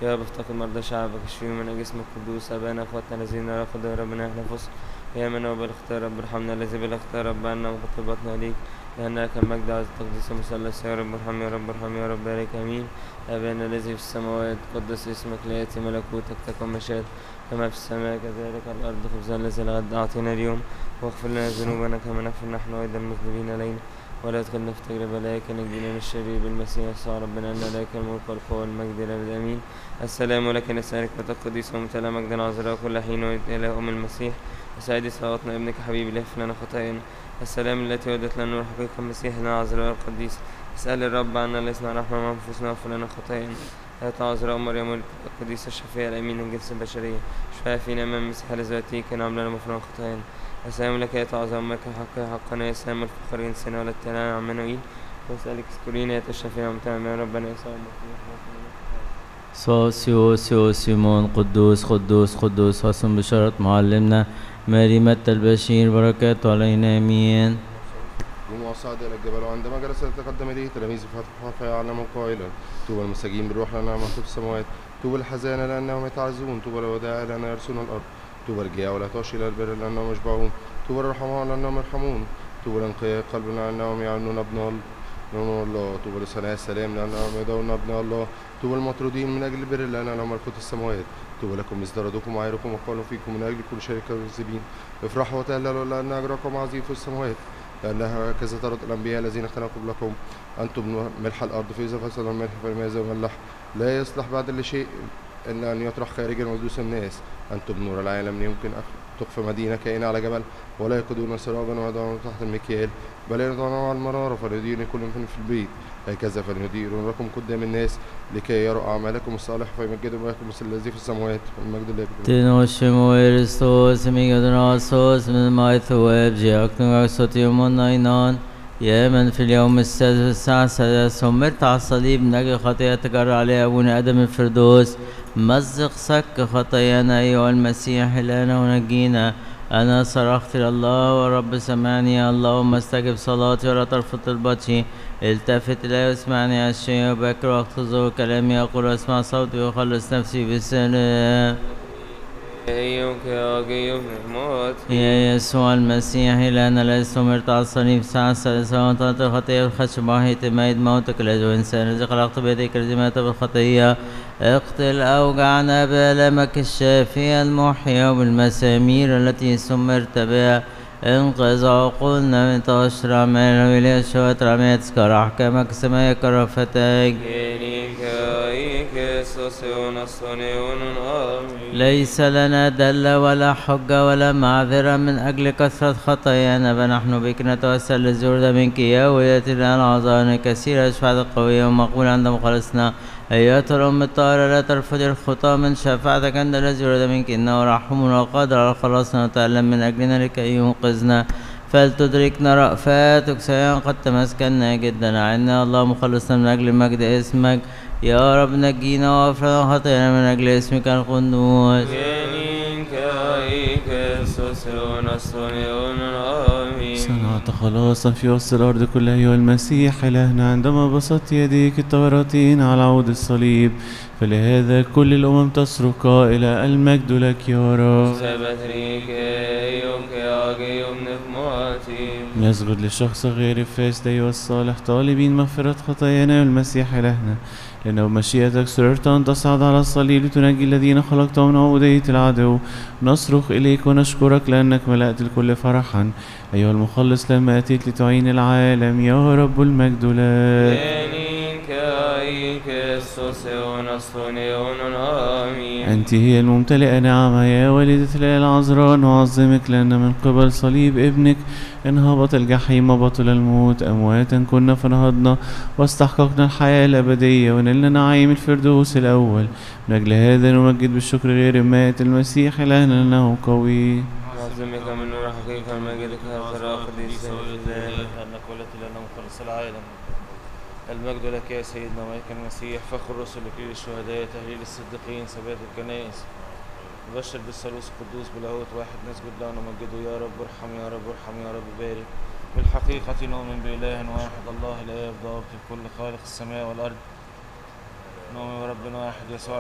يا بفتقد مرضى شعبك اشفيهم من جسم القدوس. أبانا أخواتنا الذين لا يقدر ربنا احنا فصل يا من هو بالاختيار رب ارحمنا الذي بالاختيار رب عنا وخطبتنا ليك لأنك المجد عز التقديس المثلث يا رب ارحم يا رب ارحم يا رب بارك آمين. أبانا الذي في السماوات قدس اسمك ليأتي ملكوتك تكن مشيئتك كما في السماء كذلك على الأرض. خبزنا الذي الغد أعطينا اليوم واغفر لنا ذنوبنا كما نغفر نحن أيضا المذنبين إلينا ولا تدخلنا في تجربة لكن نجينا من الشرير بالمسيح يسوع ربنا أن لك الملك والقوة والمجد إلى الأبد آمين. السلام لك نسألك وتقديس ومتلا مجدا عذراء كل حين إلى أم المسيح وسعيد صلواتنا ابنك حبيبي ليغفر لنا خطايانا. السلام التي ودت لنا نور حقيقة مسيحنا عذراء القديس. اسأل الرب عنا لسنا رحمة من أنفسنا واغفر لنا خطايانا. يا عذراء مريم القديسة الشفيعة الأمين من جنس البشرية شفاء فينا من المسيح لذاتي كان عملنا مغفرا خطايانا. السلام لك يا عذراء أمك حقنا يا سلام الفقرين سنة ولا التنام عمانوئيل واسألك اسكرينا يا الشفيعة ومتعنا يا ربنا يسوع سوسيو سيمون قدوس قدوس قدوس حسن بشارة معلمنا مريمة البشير بركات علينا امين. قوموا وصعد الى الجبل وعندما جلس يتقدم اليه تلاميذ فتحوا فيعلموا قائلا طوبى المساجين بالروح لانهم في السماوات، طوبى الحزانة لانهم يتعزون، طوبى الوداع لانهم يرثون الارض، طوبى الجياع والعطاش الى البر لانهم يشبعون، طوبى الرحماء لانهم يرحمون، طوبى الانقياء قلب لانهم يعلنون ابناء الله، طوبى لصناع السلام لانهم يدعون ابناء الله، طوبى المطرودين من اجل البر لان لهم ملكوت السماوات، طوبى لكم إذ طردوكم وعايركم وقالوا فيكم من اجل كل شركة كاذبين افرحوا وتهللوا لان اجركم عظيم في السماوات لأنها هكذا طرد الأنبياء الذين كانوا قبلكم. أنتم ملح الأرض فإذا فسد الملح فلماذا يملح؟ لا يصلح بعد لشيء إلا أن يطرح خارجا ويدوس الناس. أنتم نور العالم يمكن تخفى مدينة كائنة على جبل ولا يقودون سراجا ويضعون تحت المكيال بل يضعون على المنارة فليدين كل في البيت. هكذا فليديرون لكم قدام الناس لكي يروا أعمالكم الصالحة فيمجدوا بكم مثل الذي في السماوات والمجد لله. تنوشمو إرستوس ميجادناسوس من مايثواب جاكتن وكسوتيومون ناينان يا من في اليوم السادس الساعة السادسة سمرت على الصليب من أجل خطيئة تجر عليها أبونا آدم الفردوس مزق سك خطايانا أيها المسيح لنا ونجينا. أنا صرخت لله ورب سمعني يا اللهم استجب صلاتي ولا ترفض طلبتي التفت إلي واسمعني يا الشيء وبكر واقتزو كلامي أقول واسمع صوتي وخلص نفسي بالسلام. يا يسوع المسيح لأن لست مرت على الصليب ساعة الثالثة وانطلت الخطية والخشب وهيت ميت موتك الذي إنسان الذي خلقت بيديك الذي مات بالخطية اقتل أوجعنا بآلامك الشافية المحيا وبالمسامير التي سمرت بها انقذ عقولنا من تشر أعمال وإلى شوات رمية تذكر أحكامك سمايا كرفتك. ليس لنا دل ولا حجة ولا معذرة من أجل كثرة خطايانا فنحن بك نتوسل للزور منك يا وياتي لنا العظائم كثيرة شفاعة قوية ومقبولة عند مخلصنا. أيتها الأم الطاهرة لا ترفضي الخطى من شفاعتك عند الذي ورد منك إنه رحم وقادر على خلاصنا وتألم من أجلنا لكي ينقذنا فلتدركنا رأفاتك سيئا قد تمسكنا جدا عنا الله مخلصنا من أجل مجد اسمك يا رب نجينا واغفر لنا خطايانا من أجل اسمك القدوس. صنعت خلاصا في وسط الأرض كلها أيها المسيح إلهنا عندما بسطت يديك الطاهرتين على عود الصليب فلهذا كل الأمم تصرخ قائلة المجد لك يا رب. نسجد للشخص غير الفاسد أيها الصالح طالبين مغفرة خطايانا يا المسيح إلهنا لأنه مشيئتك سررت أن تصعد على الصليب لتنجي الذين خلقتهم من عبودية العدو. نصرخ إليك ونشكرك لأنك ملأت الكل فرحا أيها المخلص لما أتيت لتعين العالم يا رب المجد لك. أنت هي الممتلئة نعمة يا والدة الآية العذراء نعظمك لأن من قبل صليب ابنك انهبط الجحيم وبطل الموت أمواتا كنا فنهضنا واستحققنا الحياة الأبدية ونلنا نعيم الفردوس الأول. من أجل هذا نمجد بالشكر غير مات المسيح إلهنا أنه قوي. نعظمك من نور حقيقة مجدك هذا قديس أنك ولدت لنا مخلص العالم. المجد لك يا سيدنا ملك المسيح فخر الرسل لكل الشهداء تهليل الصديقين ثبات الكنائس نبشر بالثالوث القدوس بلاهوت واحد نسجد له ونمجده يا رب ارحم يا رب ارحم يا رب بارك. بالحقيقة نؤمن بإله واحد الله الآب ضابط الكل خالق السماء والأرض نؤمن بربنا واحد يسوع